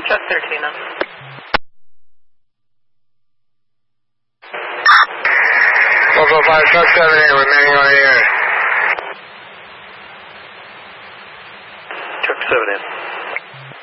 Truck 13 now. Local 5, Truck 78, remaining on the air. Truck 7 in.